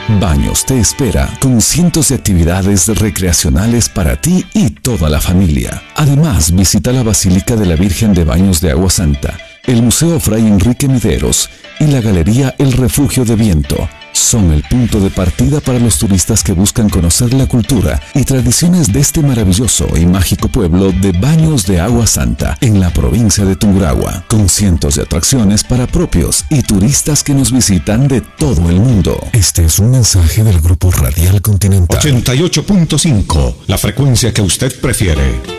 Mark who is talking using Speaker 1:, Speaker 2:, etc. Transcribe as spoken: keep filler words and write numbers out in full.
Speaker 1: Baños te espera con cientos de actividades recreacionales para ti y toda la familia. Además, visita la Basílica de la Virgen de Baños de Agua Santa, el Museo Fray Enrique Mideros y la Galería El Refugio de Viento. Son el punto de partida para los turistas que buscan conocer la cultura y tradiciones de este maravilloso y mágico pueblo de Baños de Agua Santa en la provincia de Tungurahua, con cientos de atracciones para propios y turistas que nos visitan de todo el mundo. Este es un mensaje del Grupo Radial Continental.
Speaker 2: ochenta y ocho punto cinco, la frecuencia que usted prefiere.